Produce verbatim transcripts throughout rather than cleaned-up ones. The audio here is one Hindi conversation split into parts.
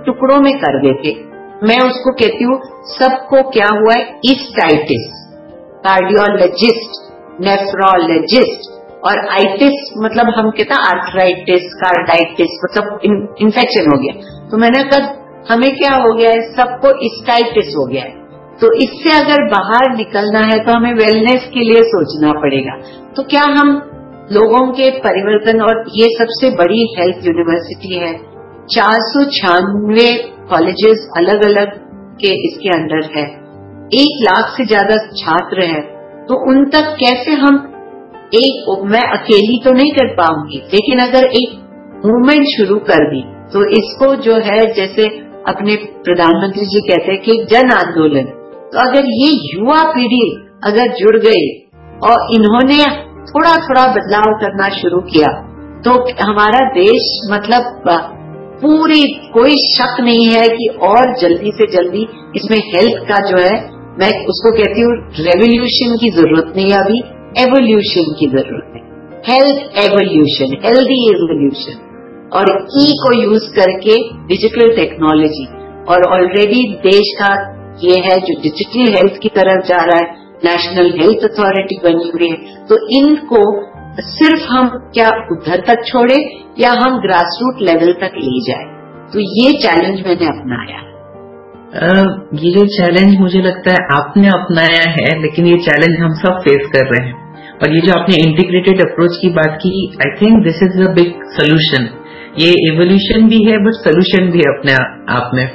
टुकड़ों में कर देते। मैं उसको कहती हूँ सबको क्या हुआ है, ईस्टाइटिस, कार्डियोलॉजिस्ट, नेफ्रोलॉजिस्ट, और आइटिस मतलब हम कहते हैं आर्थराइटिस, कार्डाइटिस, मतलब इन्फेक्शन हो गया। तो मैंने कहा हमें क्या हो गया है, सबको ईस्टाइटिस हो गया है। तो इससे अगर बाहर निकलना है तो हमें वेलनेस के लिए सोचना पड़ेगा। तो क्या हम लोगों के परिवर्तन, और ये सबसे बड़ी हेल्थ यूनिवर्सिटी है, चार सौ छियानवे कॉलेजेस अलग अलग के इसके अंडर है, एक लाख से ज्यादा छात्र हैं, तो उन तक कैसे हम एक, मैं अकेली तो नहीं कर पाऊंगी, लेकिन अगर एक मूवमेंट शुरू कर दी तो इसको जो है, जैसे अपने प्रधानमंत्री जी कहते हैं कि जन आंदोलन, तो अगर ये युवा पीढ़ी अगर जुड़ गई और इन्होंने थोड़ा थोड़ा बदलाव करना शुरू किया तो हमारा देश मतलब पूरी, कोई शक नहीं है कि और जल्दी से जल्दी इसमें हेल्थ का जो है, मैं उसको कहती हूँ रेवोल्यूशन की जरूरत नहीं, अभी एवोल्यूशन की जरूरत है। हेल्थ एवोल्यूशन, हेल्दी एवोल्यूशन, और ई को यूज करके डिजिटल टेक्नोलॉजी, और ऑलरेडी देश का ये है जो डिजिटल हेल्थ की तरफ जा रहा है, नेशनल हेल्थ अथॉरिटी बनी हुई है। तो इनको सिर्फ हम क्या उधर तक छोड़े या हम ग्रास रूट लेवल तक ले जाए, तो ये चैलेंज मैंने अपनाया। uh, ये जो चैलेंज मुझे लगता है आपने अपनाया है, लेकिन ये चैलेंज हम सब फेस कर रहे हैं। और ये जो आपने इंटीग्रेटेड अप्रोच की बात की, I think this is a big solution. ये एवोल्यूशन भी है बट सोल्यूशन भी है अपने आप में।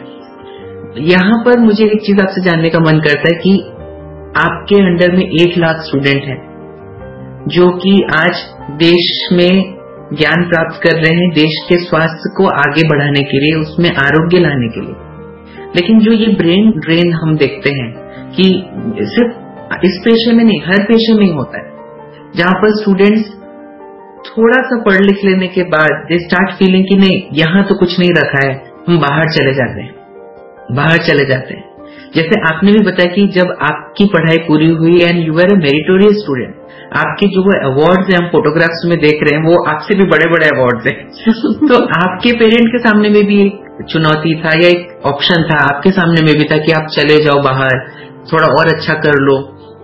यहाँ पर मुझे एक चीज आपसे जानने का मन करता है कि आपके अंडर में एक लाख स्टूडेंट हैं जो कि आज देश में ज्ञान प्राप्त कर रहे हैं, देश के स्वास्थ्य को आगे बढ़ाने के लिए, उसमें आरोग्य लाने के लिए। लेकिन जो ये ब्रेन ड्रेन हम देखते हैं कि सिर्फ इस पेशे में नहीं, हर पेशे में ही होता है, जहां पर स्टूडेंट्स थोड़ा सा पढ़ लिख लेने के बाद दे स्टार्ट फीलिंग कि नहीं, यहां तो कुछ नहीं रखा है, हम बाहर चले जाते हैं, बाहर चले जाते हैं। जैसे आपने भी बताया कि जब आपकी पढ़ाई पूरी हुई and you are a meritorious student, आपके जो वो अवार्ड्स हैं हम फोटोग्राफ्स में देख रहे हैं, वो आपसे भी बड़े बड़े अवार्ड्स हैं। तो आपके पेरेंट के सामने में भी एक चुनौती था या एक ऑप्शन था, आपके सामने में भी था कि आप चले जाओ बाहर, थोड़ा और अच्छा कर लो।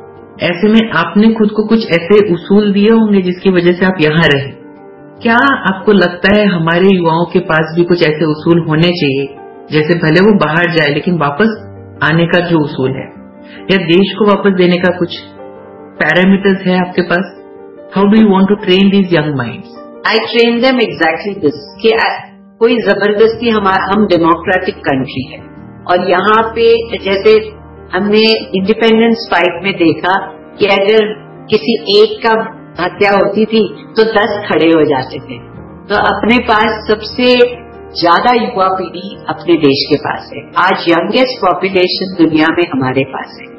ऐसे में आपने खुद को कुछ ऐसे उसूल दिए होंगे जिसकी वजह से आप यहाँ रहे। क्या आपको लगता है हमारे युवाओं के पास भी कुछ ऐसे उसूल होने चाहिए, जैसे भले वो बाहर जाए लेकिन वापस आने का जो उसूल है, या देश को वापस देने का कुछ पैरामीटर्स है आपके पास? How do you want to train these young minds? I train them exactly this कि कोई जबरदस्ती, हमारा हम डेमोक्रेटिक कंट्री है, और यहाँ पे जैसे हमने इंडिपेंडेंस फाइट में देखा कि अगर किसी एक का हत्या होती थी तो दस खड़े हो जाते थे। तो अपने पास सबसे ज्यादा युवा पीढ़ी अपने देश के पास है। आज यंगेस्ट पॉपुलेशन दुनिया में हमारे पास है।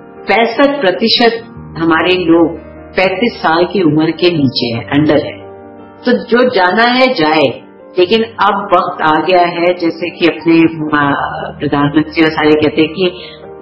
पैंसठ प्रतिशत हमारे लोग पैंतीस साल की उम्र के नीचे है, अंडर है। तो जो जाना है जाए, लेकिन अब वक्त आ गया है, जैसे कि अपने प्रधानमंत्री सारे कहते हैं कि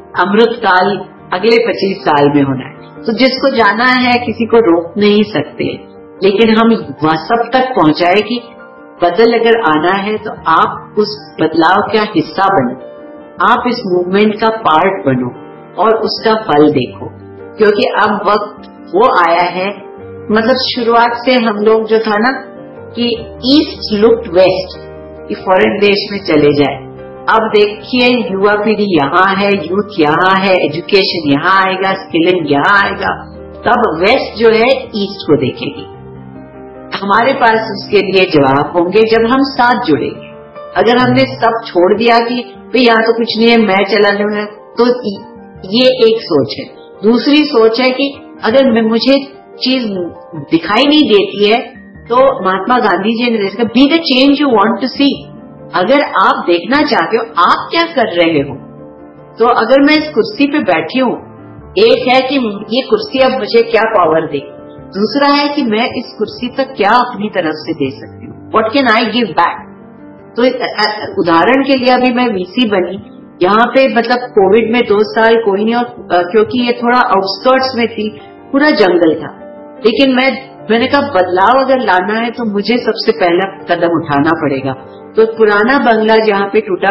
अमृतकाल अगले पच्चीस साल में होना है। तो जिसको जाना है किसी को रोक नहीं सकते, लेकिन हम वह सब तक पहुंचाए कि बदल अगर आना है तो आप उस बदलाव का हिस्सा बनो, आप इस मूवमेंट का पार्ट बनो और उसका फल देखो। क्योंकि अब वक्त वो आया है, मतलब शुरुआत से हम लोग जो था ना कि ईस्ट लुक्ड वेस्ट, कि फॉरेन देश में चले जाए। अब देखिए युवा पीढ़ी यहाँ है, यूथ यहाँ है, एजुकेशन यहाँ आएगा, स्किलिंग यहाँ आएगा, तब वेस्ट जो है ईस्ट को देखेगी। हमारे पास उसके लिए जवाब होंगे जब हम साथ जुड़ेंगे। अगर हमने सब छोड़ दिया कि भाई यहाँ तो कुछ नहीं है, मैं चला लूंगा, तो ये एक सोच है। दूसरी सोच है कि अगर मैं मुझे चीज दिखाई नहीं देती है, तो महात्मा गांधी जी ने देखा be the change you want to सी। अगर आप देखना चाहते हो आप क्या कर रहे हो, तो अगर मैं इस कुर्सी पे बैठी हूँ, एक है कि ये कुर्सी अब मुझे क्या पावर दे, दूसरा है कि मैं इस कुर्सी तक क्या अपनी तरफ से दे सकती हूँ, what can I give back. तो उदाहरण के लिए अभी मैं वीसी बनी, यहाँ पे मतलब कोविड में दो साल कोई नहीं, और क्योंकि ये थोड़ा आउटस्कर्ट्स में थी, पूरा जंगल था, लेकिन मैं मैंने कहा बदलाव अगर लाना है तो मुझे सबसे पहला कदम उठाना पड़ेगा। तो पुराना बंगला जहाँ पे टूटा